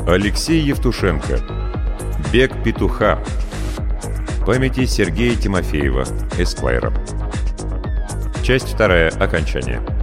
Алексей Евтушенко. Бег петуха. Памяти Сергея Тимофеева, Эсквайра. Часть 2. Окончание.